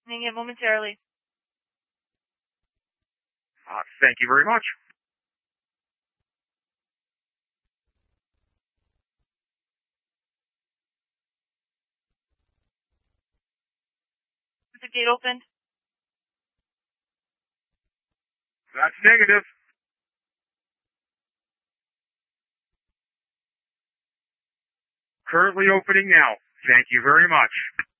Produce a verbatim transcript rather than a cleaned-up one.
opening it momentarily. Uh, thank you very much. Is the gate open? That's negative. Currently opening now. Thank you very much.